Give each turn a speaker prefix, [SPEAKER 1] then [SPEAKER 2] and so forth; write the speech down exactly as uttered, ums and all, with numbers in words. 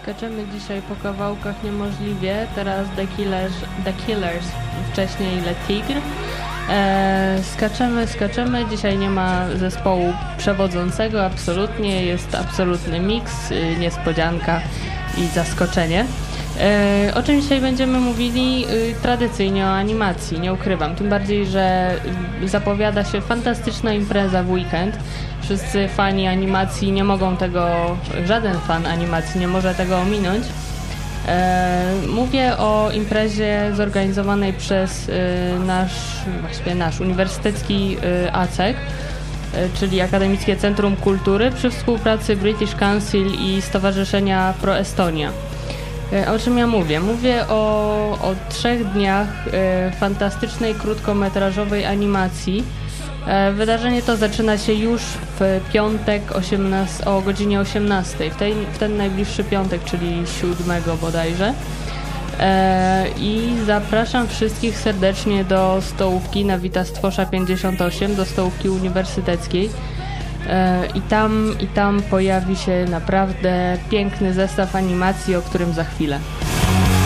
[SPEAKER 1] Skaczemy dzisiaj po kawałkach niemożliwie, teraz The Killers, The Killers wcześniej Le Tigre. E, skaczemy, skaczemy, dzisiaj nie ma zespołu przewodzącego, absolutnie, jest absolutny miks, y, niespodzianka i zaskoczenie. E, o czym dzisiaj będziemy mówili? Y, tradycyjnie o animacji, nie ukrywam, tym bardziej, że y, zapowiada się fantastyczna impreza w weekend. Wszyscy fani animacji nie mogą tego, żaden fan animacji nie może tego ominąć. E, mówię o imprezie zorganizowanej przez y, nasz, właściwie nasz uniwersytecki y, A C E K, y, czyli Akademickie Centrum Kultury przy współpracy British Council i Stowarzyszenia Pro Estonia. Y, o czym ja mówię? Mówię o, o trzech dniach y, fantastycznej krótkometrażowej animacji. Wydarzenie to zaczyna się już w piątek osiemnastego, o godzinie osiemnastej, w, tej, w ten najbliższy piątek, czyli siódmego bodajże. E, I zapraszam wszystkich serdecznie do stołówki na Wita Stwosza pięćdziesiąt osiem, do stołówki uniwersyteckiej. E, i, tam, I tam pojawi się naprawdę piękny zestaw animacji, o którym za chwilę.